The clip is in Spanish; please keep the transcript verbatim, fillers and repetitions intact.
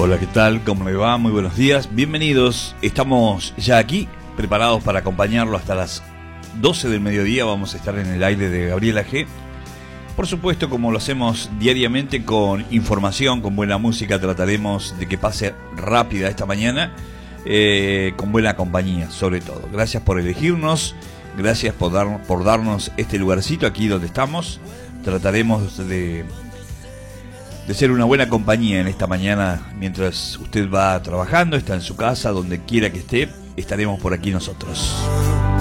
Hola, ¿qué tal? ¿Cómo le va? Muy buenos días. Bienvenidos. Estamos ya aquí, preparados para acompañarlo hasta las doce del mediodía. Vamos a estar en el aire de Gabriela G. Por supuesto, como lo hacemos diariamente, con información, con buena música. Trataremos de que pase rápida esta mañana, eh, con buena compañía, sobre todo. Gracias por elegirnos. Gracias por, dar, por darnos este lugarcito aquí donde estamos. Trataremos de... de ser una buena compañía en esta mañana mientras usted va trabajando, está en su casa, donde quiera que esté, estaremos por aquí nosotros.